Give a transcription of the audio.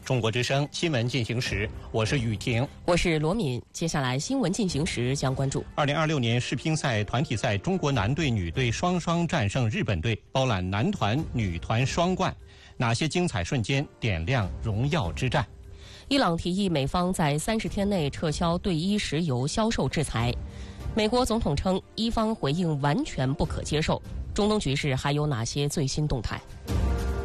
中国之声新闻进行时，我是雨婷， 我是罗敏。接下来新闻进行时将关注 2026年世乒赛团体赛，中国男队、女队双双战胜日本队，包揽男团、女团双冠。哪些精彩瞬间点亮荣耀之战？ 伊朗提议美方在30天内撤销对伊石油销售制裁。美国总统称伊方回应完全不可接受。中东局势还有哪些最新动态？